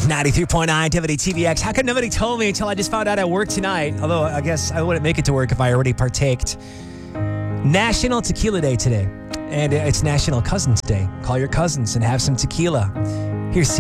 93.9 WTVX. How come nobody told me until I just found out I work tonight? Although I guess I wouldn't make it to work if I already partaked. National Tequila Day today. And it's National Cousins Day. Call your cousins and have some tequila. Here's